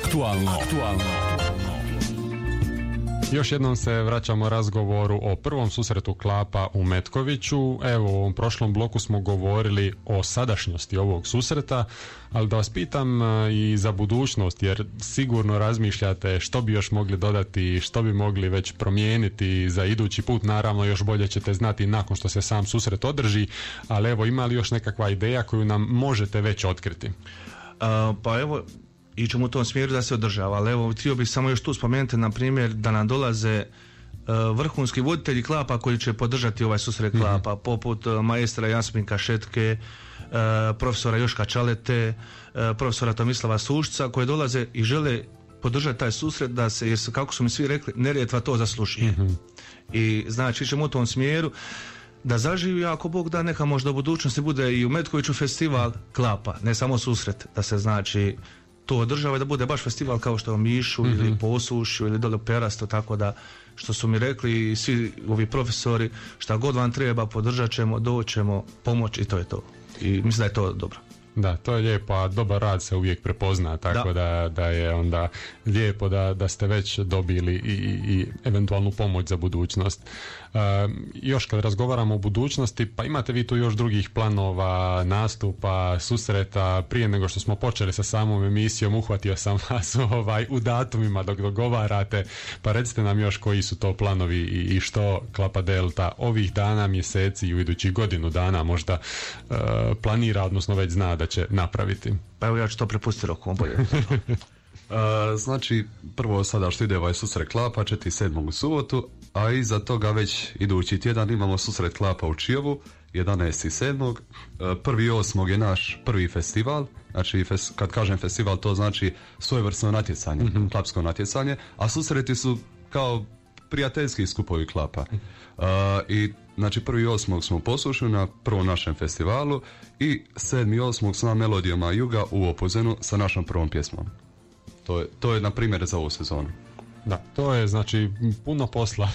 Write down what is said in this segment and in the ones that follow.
Aktualno. Još jednom se vraćamo razgovoru o prvom susretu Klapa u Metkoviću. Evo, u ovom prošlom bloku smo govorili o sadašnjosti ovog susreta, ali da vas pitam i za budućnost, jer sigurno razmišljate što bi još mogli dodati, što bi mogli već promijeniti za idući put. Naravno, još bolje ćete znati nakon što se sam susret održi, ali evo, ima li još nekakva ideja koju nam možete već otkriti? Pa evo, ićemo u tom smjeru da se održava, ali evo, htio bih samo još tu spomenuti, na primjer, da nam dolaze vrhunski voditelji Klapa koji će podržati ovaj susret Klapa, poput maestra Jasminka Šetke, profesora Joška Čalete, profesora Tomislava Sušca, koji dolaze i žele podržati taj susret da se, jer kako su mi svi rekli, Neretva to zaslužuje. I znači, ićemo u tom smjeru da zaživi, ako Bog da, neka možda u budućnosti bude i u Metkoviću festival Klapa, ne samo susret, da se znači to održava i da bude baš festival kao što je u Mišu ili Posušju ili dole u Perastu, tako da, što su mi rekli i svi ovi profesori, šta god vam treba, podržat ćemo, doćemo, pomoć i to je to. I mislim da je to dobro. Da, to je lijepo, a dobar rad se uvijek prepozna, tako da je onda lijepo da ste već dobili i eventualnu pomoć za budućnost. Još kad razgovaramo o budućnosti, pa imate vi tu još drugih planova, nastupa, susreta? Prije nego što smo počeli sa samom emisijom, uhvatio sam vas u datumima dok dogovarate, pa recite nam još koji su to planovi i što Klapa Delta ovih dana, mjeseci i u idućih godinu dana možda planira, odnosno već zna da će napraviti. Pa evo, ja ću to prepustiti Roku, bolje. Znači, prvo sada što ide ovaj susret Klapa 4.7. u subotu, a iza toga već idući tjedan imamo susret Klapa u Čijovu 11.7. 1.8. je naš prvi festival. Znači, kad kažem festival, to znači svojevrsno natjecanje, klapsko natjecanje, a susreti su kao prijateljski skupovi Klapa. I znači 1.8. smo u Posušju na prvom našem festivalu i 7.8. su na Melodijama Juga u Opuzenu sa našom prvom pjesmom. To je na primjer za ovu sezonu. Da, to je znači puno posla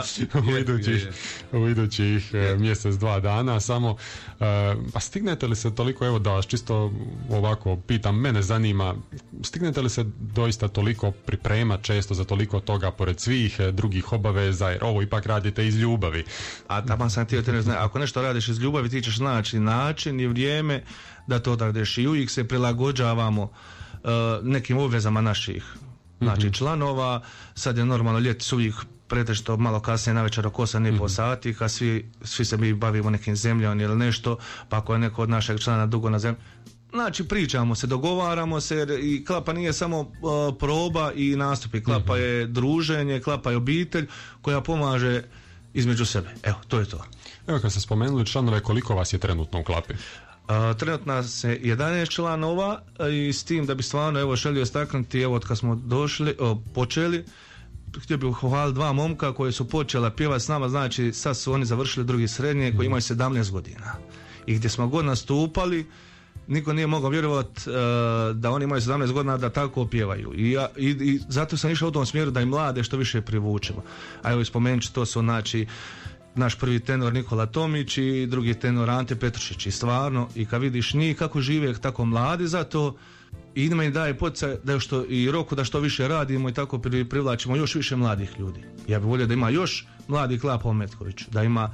u idućih mjesec, 2 dana, samo pa stignete li se toliko, evo da vas čisto ovako pitam, mene zanima, stignete li se doista toliko priprema često za toliko toga pored svih drugih obaveza, jer ovo ipak radite iz ljubavi. A tamo sam htio te ne znam, ako nešto radiš iz ljubavi, ti ćeš naći način i vrijeme da to odradiš i uvijek se prilagođavamo nekim obvezama naših članova. Sad je normalno, ljeti su uvijek pretežito malo kasnije navečer oko 8,5 sati, kad svi se mi bavimo nekim zemljom ili nešto, pa ako je neko od našeg člana dugo na zemlji, znači pričamo se, dogovaramo se, jer i Klapa nije samo proba i nastupi, Klapa je druženje, Klapa je obitelj koja pomaže između sebe. Evo, to je to. Evo, kad ste spomenuli članove, koliko vas je trenutno u Klapi? Trenutno se 11 članova i s tim da bi stvarno evo želio istaknuti, evo od kad smo počeli, htio bih hvaliti 2 momka koji su počela pjevati s nama, znači sad su oni završili drugi srednje koji imaju 17 godina i gdje smo god nastupali niko nije mogao vjerovati da oni imaju 17 godina da tako pjevaju i zato sam išao u tom smjeru da i mlade što više privučemo. A evo spomenut ću, to su znači naš prvi tenor Nikola Tomić i drugi tenor Ante Petrušić, i stvarno, i kad vidiš njih kako žive tako mladi, zato i ima i daje poticaj da što i Roku da što više radimo i tako privlačimo još više mladih ljudi. Ja bih volio da ima još mladih Klapa u Metkoviću, da ima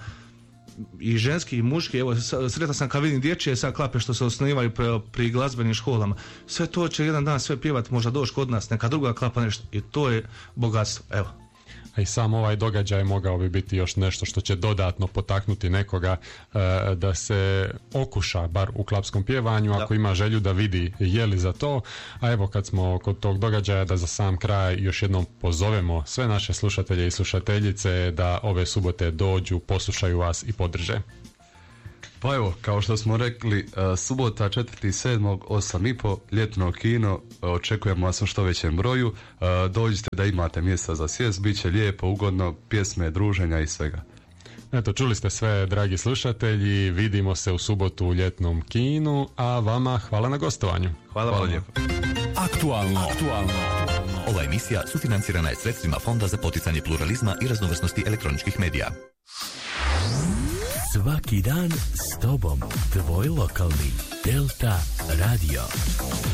i ženski i muški. Evo, sretan sam kad vidim dječje sad Klape što se osnivaju pri glazbenim školama, sve to će jedan dan sve pjevati, možda doći kod nas neka druga Klapa nešto, i to je bogatstvo. Evo. A i sam ovaj događaj mogao bi biti još nešto što će dodatno potaknuti nekoga da se okuša bar u klapskom pjevanju, ako ima želju da vidi je li za to. A evo, kad smo kod tog događaja, da za sam kraj još jednom pozovemo sve naše slušatelje i slušateljice da ove subote dođu, poslušaju vas i podrže. Pa evo, kao što smo rekli, subota 4.7. 8.30, ljetno kino, očekujemo vas u što većem broju. Dođite da imate mjesta za sjest, bit će lijepo, ugodno, pjesme, druženja i svega. Eto, čuli ste sve, dragi slušatelji, vidimo se u subotu u ljetnom kinu, a vama hvala na gostovanju. Hvala vam lijepo. Aktualno. Ova emisija sufinancirana je sredstvima Fonda za poticanje pluralizma i raznovrsnosti elektroničkih medija. Svaki dan s tobom, tvoj lokalni Delta Radio.